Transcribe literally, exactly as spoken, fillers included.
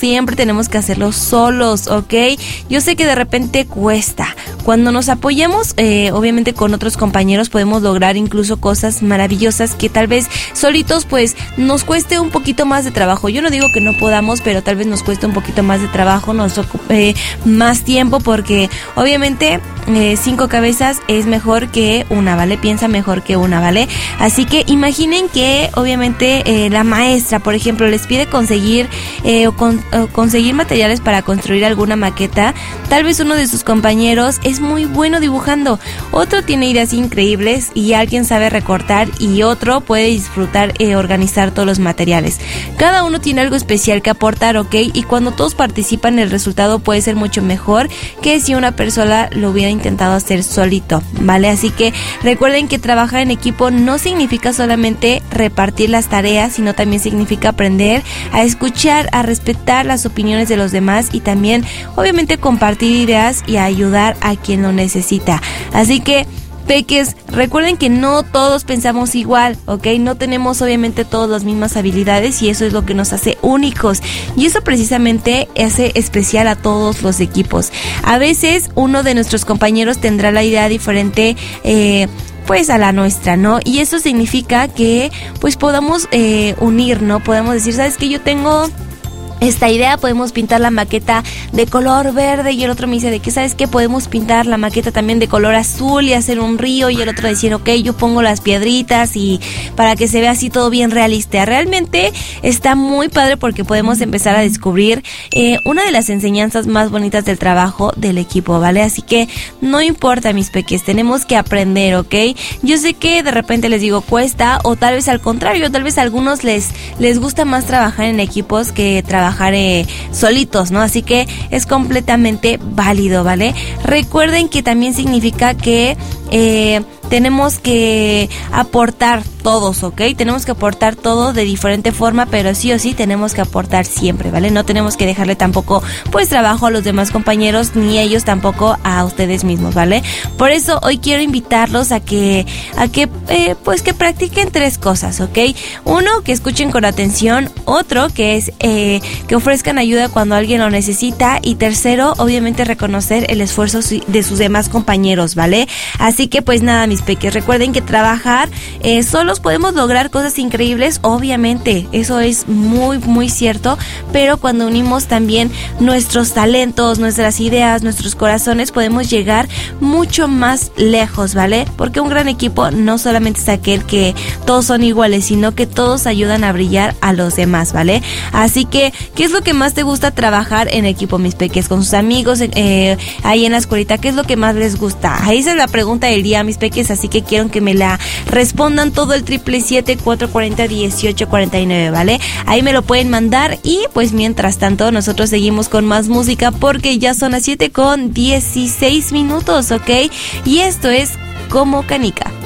siempre tenemos que hacerlo solos, ¿ok? Yo sé que de repente cuesta. Cuando nos apoyamos, eh, obviamente con otros compañeros, podemos lograr incluso cosas maravillosas que tal vez solitos pues nos cueste un poquito más de trabajo. Yo no digo que no podamos, pero tal vez nos cueste un poquito más de trabajo, nos ocupe eh, más tiempo, porque obviamente eh, cinco cabezas es mejor que una, ¿vale? Piensa mejor que una, ¿vale? Así que imaginen que obviamente eh, la maestra, por ejemplo, les pide conseguir eh, o, con, o conseguir materiales para construir alguna maqueta. Tal vez uno de sus compañeros es muy bueno dibujando, otro tiene ideas increíbles y alguien sabe recortar y otro puede disfrutar eh, organizar todos los materiales. Cada uno tiene algo especial que aportar, ¿ok? Y cuando todos participan, el resultado puede ser mucho mejor que si una persona lo hubiera intentado hacer solito, ¿vale? Así que recuerden que trabajar en equipo no significa solamente repartir las tareas, sino también significa aprender a escuchar, a respetar las opiniones de los demás y también obviamente compartir ideas y a ayudar a quien lo necesita. Así que peques, recuerden que no todos pensamos igual, ¿ok? No tenemos obviamente todas las mismas habilidades y eso es lo que nos hace únicos y eso precisamente hace especial a todos los equipos. A veces uno de nuestros compañeros tendrá la idea diferente eh, pues a la nuestra, ¿no? Y eso significa que pues podamos eh, unir, ¿no? Podemos decir, ¿sabes qué? Yo tengo esta idea, podemos pintar la maqueta de color verde y el otro me dice de que, ¿sabes qué? Podemos pintar la maqueta también de color azul y hacer un río, y el otro decir, ok, yo pongo las piedritas y para que se vea así todo bien realista. Realmente está muy padre porque podemos empezar a descubrir eh, una de las enseñanzas más bonitas del trabajo del equipo, ¿vale? Así que no importa, mis peques, tenemos que aprender, ¿ok? Yo sé que de repente les digo cuesta, o tal vez al contrario, tal vez a algunos les, les gusta más trabajar en equipos que trabajar Eh, solitos, ¿no? Así que es completamente válido, ¿vale? Recuerden que también significa que eh, tenemos que aportar todos, ¿ok? Tenemos que aportar todo de diferente forma, pero sí o sí tenemos que aportar siempre, ¿vale? No tenemos que dejarle tampoco pues trabajo a los demás compañeros, ni ellos tampoco a ustedes mismos, ¿vale? Por eso hoy quiero invitarlos a que a que eh, pues que practiquen tres cosas, ¿ok? Uno, que escuchen con atención. Otro, que es eh, que ofrezcan ayuda cuando alguien lo necesita. Y tercero, obviamente reconocer el esfuerzo de sus demás compañeros, ¿vale? Así que pues nada, mis peques, recuerden que trabajar eh, solos podemos lograr cosas increíbles, obviamente, eso es muy muy cierto, pero cuando unimos también nuestros talentos, nuestras ideas, nuestros corazones, podemos llegar mucho más lejos, ¿vale? Porque un gran equipo no solamente es aquel que todos son iguales, sino que todos ayudan a brillar a los demás, ¿vale? Así que, ¿qué es lo que más te gusta trabajar en equipo, mis peques? Con sus amigos, eh, ahí en la escuelita, ¿qué es lo que más les gusta? Ahí esa es la pregunta del día, mis peques, así que quiero que me la respondan todo el triple siete cuatro cuarenta dieciocho cuarenta y nueve, ¿vale? Ahí me lo pueden mandar y pues mientras tanto nosotros seguimos con más música porque ya son las siete con dieciséis minutos, ¿ok? Y esto es Como Canica.